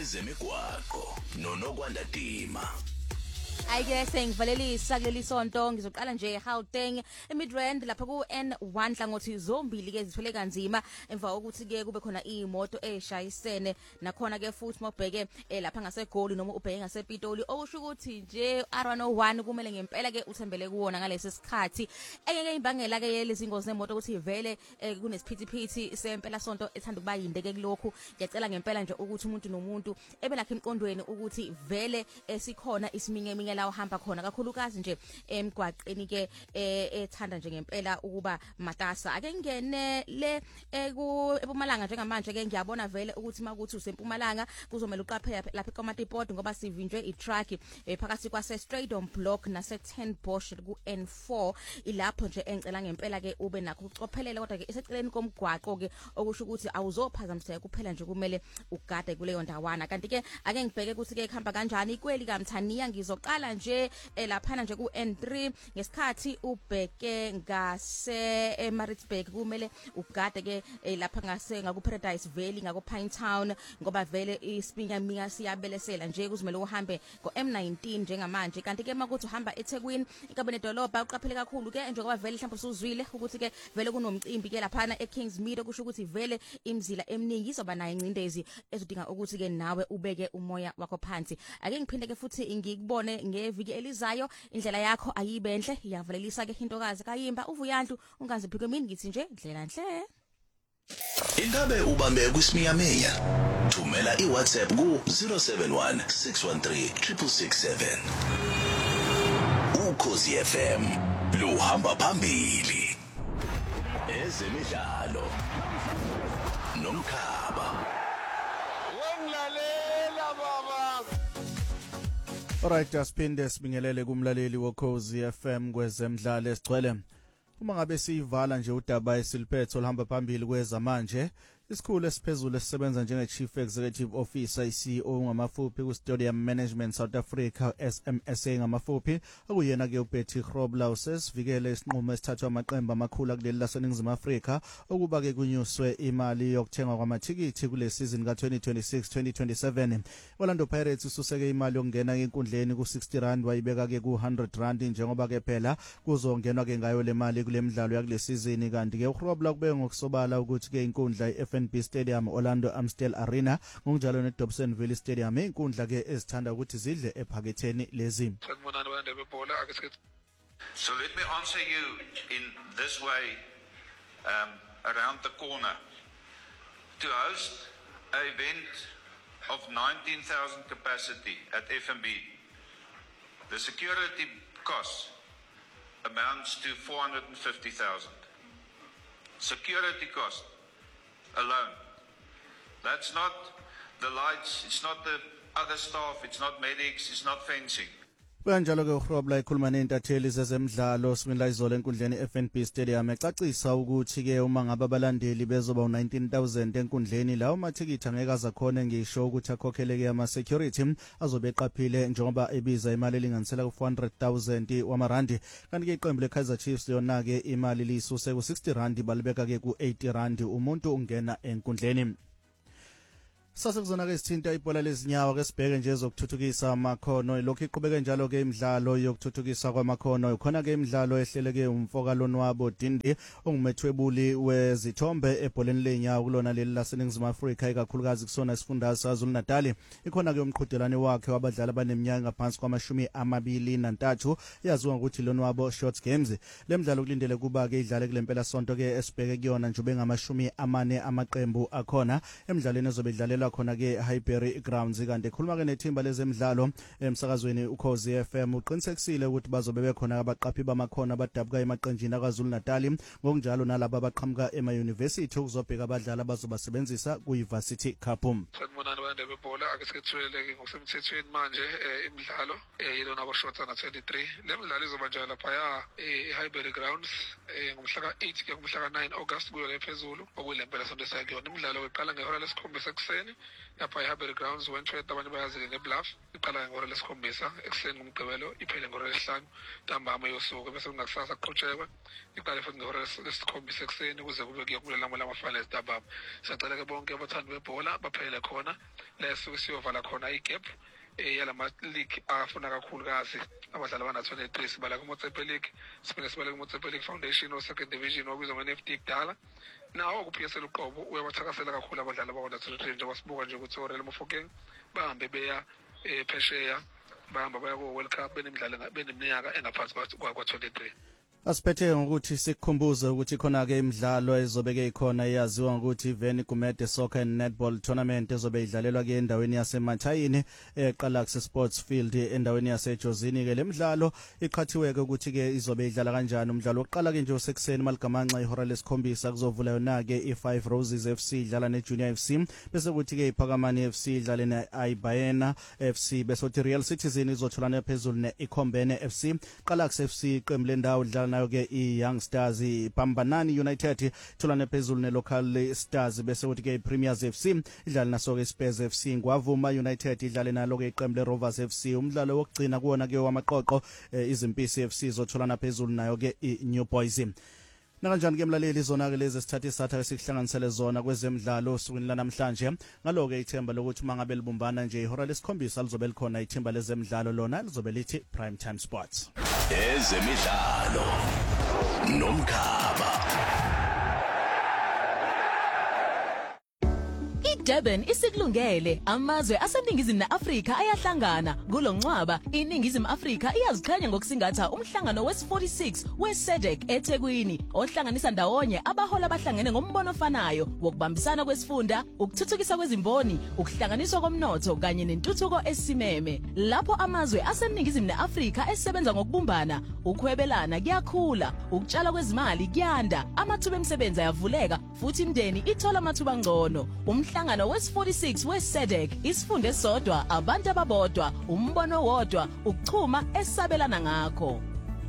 ezemigwaqo noNokwanda Dima. Ayike sengivalelisa kuleli sonto ngizoqala nje eGauteng eMidrand lapha ku N1 hlangothi zombili ke zithwele kanzima emva kokuthi ke kube khona imoto eshayisene nakhona ke futhi mawubheke lapha ngaseGoli noma ubheke ngasePitoli okusho ukuthi nje R101 kumele ngempela ke uthembele kuwona ngalesi sikhathi engeke imbangela ke lezi ngozi nemoto ukuthi ivele kunesiphithiphithi sempela sonto ethanda ukuba yinde ke kulokhu ngiyacela ngempela nje ukuthi umuntu nomuntu ebelakhe emqondweni ukuthi vele sikhona isiminye la uhamba khona kakhulukazi nje emgwaqeni ke ethanda nje ngempela ukuba matasa ake ngene le ePumalanga njengamanje ke ngiyabona vele ukuthi makuthi useMpumalanga kuzomela uqaphela lapha eKamatipoti ngoba sivinjwe iTruck phakathi kwase Stradom Block nase 10 Bosch ku N4 ilapho nje engicela ngempela ke ube nakho ucophelele kodwa ke eseceleni komgwaqo ke okusho ukuthi awuzophazamiseka kuphela nje kumele ugade kuleyo ndawana kanti ke ake ngibheke ukuthi ke ikhamba kanjani ikweli kaMthaniya ngizoqala nje laphana nje ku N3 ngesikhathi ubheke ngase eMaritzburg kumele ugade ke lapha ngase ngaku Paradise Valley ngaku Pinetown ngoba vele isipinyaminya siyabelesela nje kuzimele uhambe ngo M19 njengamanje kanti ke makuthi uhamba eThekwini iKabane dolobha uqaphele kakhulu ke njengoba vele mhlawumbe usuzwile ukuthi ke vele kunomcimbi ke laphana eKingsmead kusho ukuthi vele imizila eminingi izoba nayo incindezi ezodinga ukuthi ke nawe ubeke umoya wakho phansi ake ngiphinde ke futhi ngikubone ngeviki elizayo indlela yakho ayibenhle iyavalelisa ke intokazi kaYimba uVuyandlu ungaziphike mina ngithi nje ndlela nhle Ingabe ubambe kwisiminyaminya thumela iWhatsApp ku 071 613 667 Ukhozi FM luhamba phambili ezemidlalo nomkhaba wemlalela baba. Alright, asiphinde sibingelele kumlaleli woKhozi FM kwezemidlalo esigcwele. Uma ngabe siyivala nje udaba esiliphethe olhamba phambili kwezamanje, isikhulu esiphezulu esisebenza njenge-Chief Executive Officer i-CEO ngamafuphi ku-Stadium Management South Africa SMSA ngamafuphi akuyena ke uBetty Grobler usesivikele isinqumo esithathwa amaqembu amakhulu kuleli laseNingizimu Afrika ukuba ke kunyuswe imali yokuthengwa kwamathikithi kule season ka-2026-2027. Orlando Pirates ususeke imali yokungena enkundleni ku-R60 wayibeka ke ku-R100 njengoba ke phela kuzongenwa ke ngayo le mali kule midlalo yakule season kanti ke uGrobler kube ngokusobala ukuthi ke inkundla FNB Stadium Orlando Amstel Arena ngokunjalo neDobsonville Stadium inkundla ke ezithanda ukuthi zidle ephaketheni lezi. So let me answer you in this way, around the corner. To host an event of 19,000 capacity at FNB, the security cost amounts to 450,000. Security cost alone. That's not the lights, it's not the other staff, it's not medics, it's not fencing. Kanjalo ke uGrobler ekhuluma nentatheli zezemidlalo simila izolo enkundleni FNB Stadium ecacisa ukuthi ke uma ngabe abalandeli bezoba u19,000 enkundleni lawo mathikithi angeke azakhona ngisho ukuthi akhokheleke ama security azobe eqaphile njengoba ebiza imali elinganisela ku 400,000 wamarandi kanti ke iqembu leKaizer Chiefs yona ke imali lisuse ku R60 balibeka ke ku R80 umuntu ungena enkundleni. Sasekuzona ke sithinta ibhola lezinyawo ke sibheke nje ezokuthuthukisa amakhono lokho iqhubeke njalo ke imidlalo yokuthuthukisa kwamakhono khona ke imidlalo ehleleke umfoka lonwabo Dindi ongumethwebuli wezithombe ebholeni lenyawo kulona leli laseNingizimu Afrika ikakhulukazi kusona isifundazwe saZulu Natal ikhona ke umqhudelane wakhe wabadlali abaneminyaka ngaphansi kwama-23 yaziwa ukuthi lonwabo Short Games lemidlalo kulindele kuba ke idlale kulempela sonto ke esibheke kuyona nje bengamashumi 4 amaqembu akhona emidlalweni ezobe idlalelwa khona ke Highbury Grounds kanti ekhuluma ke nethimba lezemidlalo emsakazweni uKhozi FM uqinisekisile ukuthi bazobe bekhona abaqaphi bamakhono abadabuka emaqenjini akaZulu Natal ngokunjalo nalabo abaqhamuka ema-university ukuzobheka abadlali abazobasebenzisa ku-Varsity Cup. Sanibonani bande bebhola ake sikethuleleke ngokusemthethweni manje imidlalo yilona aboshota na 23 le midlalo izoba njalo lapha eHighbury Grounds ngomhla ka-8 ke ngomhla ka-9 August kuyo lephezulu okuyilempela sonto sayikuyona imidlalo iqala ngehora lesikhombisa ekuseni lapha eHighbury Grounds wentshweta abantu bayazi ngeBluff iqala ngehora lesikhombisa ekuseni ngomgqibelo iphele ngehora lesihlanu ntambama yosuku bese kunakusasa kuqhutshekwe iqale futhi ngehora lesikhombisa ekuseni kuze kube kuyokulela lamafana ezintambama. Siyacela ke bonke abathandi bebhola baphele khona lesuke siyovala khona igap yalama league afuna kakhulukazi abadlali abana-23 sibala kuMotsepe League siphinde sibale kuMotsepe League Foundation o-second division obizwa nge-NFD kudala nawo ku-PSL uqobo uyabathakasela kakhulu abadlali abakwa-23 njengoba sibuka nje ukuthi oReal Mofokeng bahambe beya phesheya bahamba baya ku-World Cup beneminyaka engaphansi kwa-23. Asiphethe ngokuthi sikukhumbuze ukuthi khona ke imidlalo ezobeke ikhona eyaziwa ngokuthi Veni Gumede Soccer and Netball Tournament ezobe idlalelwa ke endaweni yaseMathayini eQalax Sports Field endaweni yaseJozini ke lemidlalo iqhathiwe ke ukuthi ke izobe idlala kanjani. Umdlalo oqala ke nje osekuseni maligamanxa ihora lesikhombisa kuzovula yona ke i5 Roses FC idlala neJunior FC bese kuthi ke iPhakamani FC idlale neIbayena FC bese uthi Real Citizen izotholana phezulu neIkhombene FC. Qalax FC iqembu lendawo idlala nayo ke iYoung Stars iPambanani United tholana phezulu neLocal Stars bese kuthi ke iPremiers FC idlala naso ke iSpurs FC. Ngwavuma United idlale nalo ke iqembu leRovers FC. Umdlalo wokugcina kuona ke wamaqoqo izimpisi FC izotholana phezulu nayo ke iNew Boys. Nakanjani ke mlaleli zona ke lezi sithathe isatha esihlanganisele zona kwezemidlalo osukwini lanamhlanje ngalo ke ithemba lokuthi mangabe libumbana nje ihora lesikhombisa lizobe likhona ithemba lezemidlalo lona lizobe lithi Prime Time Sports. Ezemidlalo nomkhaba. Durban isikulungele amazwe aseningizimu neAfrika ayahlangana kulongcwaba. Iningizimu Afrika iyazikhanya ngokusingatha umhlangano wes46 weSADC eThekwini ohlanganisa ndawonye abahola abahlangene ngombono ofanayo wokubambisana kwesifunda, ukuthuthukisa kwezimboni, ukuhlanganiswa komnotho kanye nentuthuko esimeme. Lapho amazwe aseningizimu neAfrika esebenza ngokubumbana, ukuhwebelana kuyakhula, ukutshala kwezimali kuyanda, amathuba emisebenzi ayavuleka futhi imndeni ithola amathuba ngcono. Umhlangano wes46 weSADC isifunde esodwa, abantu ababodwa, umbono wodwa, ukuchuma esabelana ngakho.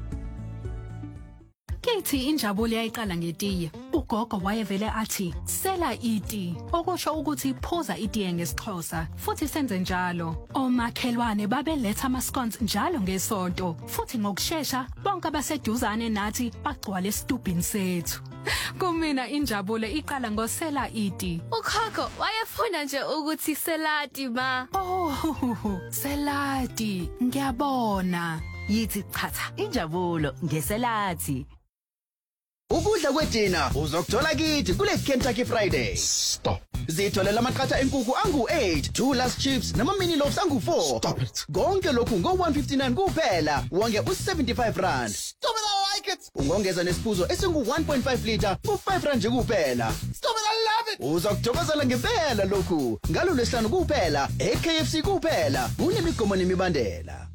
Kethi injabulo yayiqala ngetiye. Ugogo wayevele athi sela iti, okusho ukuthi phuza itiye ngesixhosa, futhi senze njalo. Omakhelwane babeletha amascones njalo ngesonto, futhi ngokusheshsha bonke abaseduzane nathi bagcwala esitubhini sethu. Kumina injabulo iqala ngosela iti. Ukhokho wayefuna nje ukuthi selati ma. Oh, selati, ngiyabona. Yithi chatha injabulo ngeselati. Ukudla kwedina uzokuthola kithi kule Kentucky Friday. Stop. Zitholela amaqatha enkukhu angu-8, 2 last chips nama mini loaves angu-4. Stop it. Konke lokhu ngo-159 kuphela, wonke u-75 rand. Stop it, I like it. Ungongeza nesiphuzo esingu-1.5 liter u-5 rand nje kuphela. Stop it, I love it. Uzokuthokozela ngempela lokhu. Ngalo lesihlanu kuphela, eKFC kuphela. Kunemigomo nemibandela.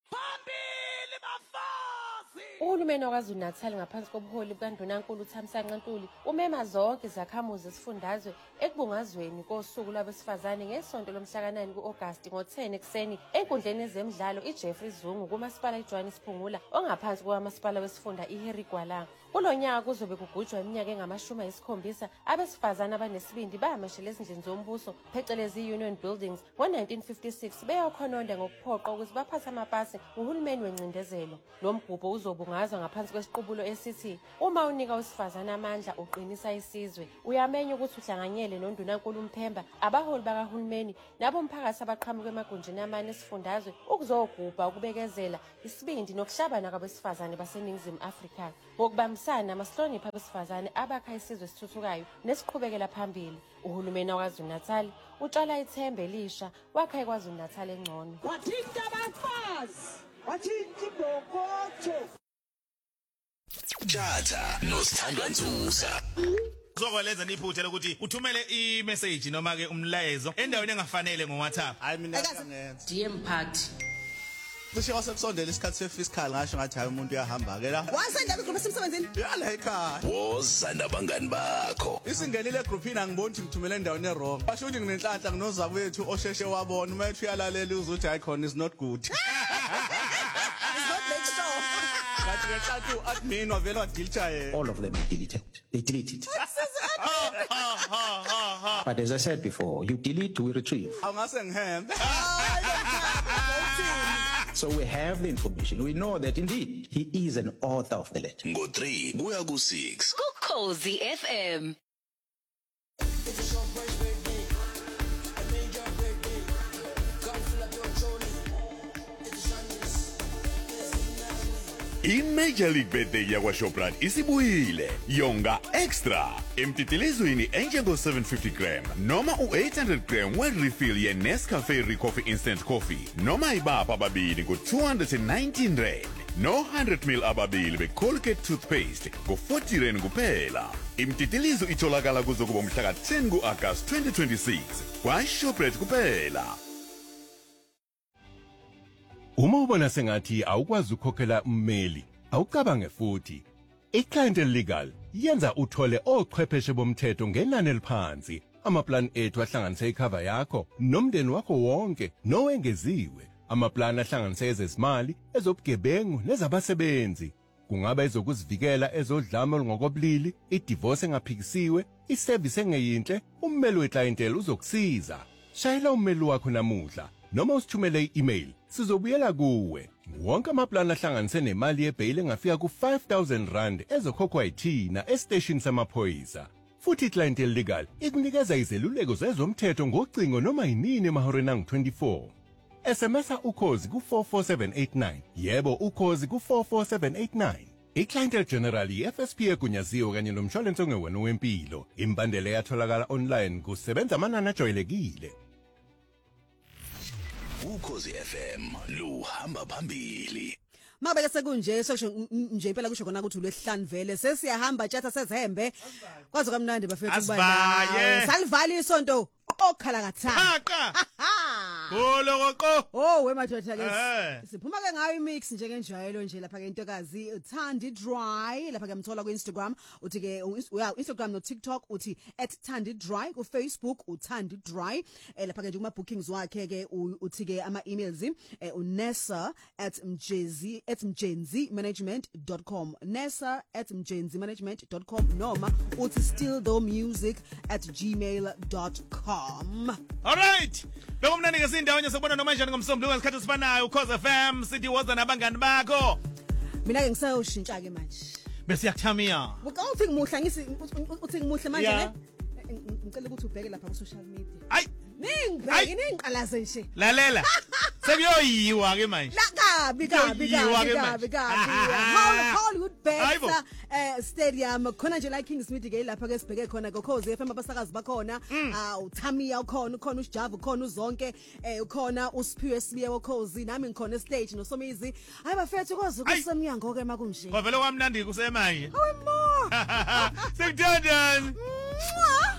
Uhulumeni waKwaZulu-Natal ngaphansi kobuholi bukaNdunankulu uThamsanqa Ntuli umema zonke izakhamuzi zesifundazwe ekubungazweni kosuku lwabesifazane ngesonto lomhla ka-9 ku-August ngo-10 ekuseni enkundleni yezemidlalo iJeffrey Zungu kumasipala iJohannes Phungula ongaphansi komasipala wesifunda iHarry Gwala. Kulo nyaka kuzobe kugujwa iminyaka engama-70 abesifazane abanesibindi bayamashela ezindlini zombuso phecelezi Union Buildings ngo-1956 beyokhononda ngokuphoqa ukuthi baphathe amapasi nguhulumeni wencindezelo. Lo mgubho uzobungazwa ngaphansi kwesiqubulo esithi uma unika wesifazane amandla uqinisa isizwe. Uyamenya ukuthi uhlanganyele noNdunankulu Mphemba, abaholi bakahulumeni nabomphakathi abaqhamuka emagunjini amane esifundazwe ukuzogubha ukubekezela isibindi nokuhlabana kwabesifazane baseNingizimu Afrika. Ngokubambisana amahlonipha abesifazane abakha isizwe esithuthukayo nesiqhubekela phambili. Uhulumeni waKwaZulu-Natal utshala ithemba elisha wakha iKwaZulu-Natal engcono. Wathinta abafazi, wathinta ibhokotho. Tjatha noSithandwa Nzuza. Uzokwalenza niphuthe lokuthi uthumele i-message noma ke umlayezo endaweni engafanele ngoWhatsApp. Hayi mina ngiyangenza. DM party. Kusho kwasekusondela isikhathi sefiscal ngasho ngathi hayi umuntu uyahamba ke la. Wasenda igroup esemsebenzini? Yala ekhaya. Woza nabangani bakho. Isingenile groupini angiboni ukuthi ngithumele endaweni errong. Basho ukuthi nginenhlanhla nginozabu wethu osheshe wabona uma ethi uyalalela uzuthi hayi khona is not good. It's not next door. Bathi ngenhlanhla uadmin wavela wadilcha yena. All of them are deleted. They deleted. But as I said before, you delete, we retrieve. Awungase ngihembe. So we have the information. We know that indeed he is an author of the letter. Ngo-3 kuya ku-6. Ukhozi FM. I-Major League Birthday yakwa-Shoprite isibuyile yonga extra emtitilizweni enjengo-750 gram noma u-800 gram we-refill ye-Nescafe Recoffee Instant Coffee noma ibapha ababili ngo-219 rand no-100 ml ababili be-Colgate toothpaste ngo-40 rand kuphela. Imtitilizo itholakala kuzo kuba mhla ka-10 ku-August 2026 kwa-Shoprite kuphela. Uma ubona sengathi awukwazi ukukhokhela ummeli, awucabange futhi. I-Clientele Legal yenza uthole ochwepheshe bomthetho ngenani eliphansi. Amaplan ethu ahlanganise icover yakho nomndeni wakho wonke nowengeziwe. Amaplan ahlanganise ezezimali, ezobugebengu nezabasebenzi. Kungaba ezokuzivikela ezodlame olungokobulili, i-divorce engaphikisiwe, i-service engeyinhle, ummeli we-clientele uzokusiza. Shayela ummeli wakho namuhla noma usithumele i-email. Sizobuyela kuwe. Wonke amaplan ahlanganise nemali yebail engafika ku-5,000 rand ezokhokhwa yithina estation samaphoyisa. Futhi i-Clientele Legal ikunikeza izeluleko zezomthetho ngocingo noma yinini emahoreni angu-24. SMS ukhozi ku-44789. Yebo, ukhozi ku-44789. I-Clientele General i-FSP egunyaziwe kanye nomshwalense ongewona wempilo. Imbandela yatholakala online kusebenza amanani ajwayelekile. Ukhozi FM luhamba phambili. Mabeke sekunje sekusho nje impela kusho khona ukuthi uLwesihlanu vele sesiyahamba tjatha sezembe kwazi kamnandi bafethu Asivaye. Salivali isonto okhala kathana Oloqo. Oh wemadodana ke siphuma ke ngayo imix njengenjayelo nje lapha ke intokazi Thandi Dry lapha ke mthola ku Instagram uthi ke Instagram no TikTok uthi @ThandiDry ku Facebook uThandi Dry lapha ke nje kuma bookings wakhe ke uthi ke ama emails unessa@mjenzimanagement.com nessa@mjenzimanagement.com noma uthi stillthomusic@gmail.com. All right. Bekumnandi ke sindawo nje sobona noma njani ngomsombuluko ngesikhathi sifanayo Ukhozi FM sithi woza nabangani bakho. Mina ke ngisayoshintsha ke manje. Bese yakuthamia. Uthi ngimuhla uthi ngimuhle manje ne? Ngicela ukuthi ubheke lapha ku social media. Hayi. Ningibheke ningiqalaze nje. Lalela. Sekuyoyiwa ke manje. Kabi. Hollywood Best Stadium khona nje la King Smith ke lapha ke sibheke khona Ukhozi FM abasakazi bakhona uThamia ukhona uSjavu ukhona uzonke ukhona uSiphiwe Sibiye Ukhozi nami ngikhona stage noSomizi hayi bafethu Ukhozi kusemnyango ke makunje Kwavele kwamnandi kusemanje Hayi mo Sekuthandani